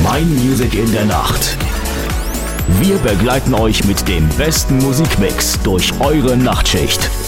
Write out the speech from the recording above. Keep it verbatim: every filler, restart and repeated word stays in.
Mein Music in der Nacht. Wir begleiten euch mit dem besten Musikmix durch eure Nachtschicht.